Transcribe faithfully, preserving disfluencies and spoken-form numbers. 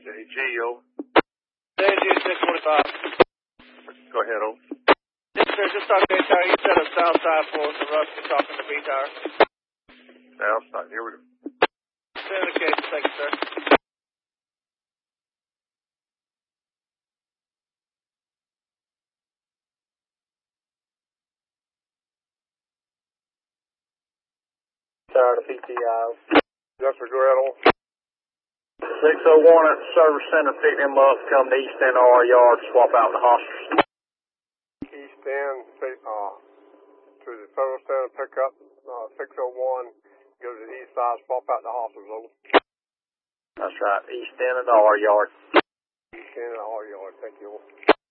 J G O. J G six forty-five. Go ahead, O. Yes, sir, just talking to A-Tower. You set up south side for us, and Russ is talking to B-Tower. South side, here we go. Send the case, thank you, sir. Tower to P T I. Jefferson Gretel. six oh one at the service center, pick them up, come to East End R yard, swap out the hospitals. East End, uh, to the service center, pick up uh, six oh one, go to the east side, swap out the hospitals. That's right, East End and R yard. East End and R yard, thank you.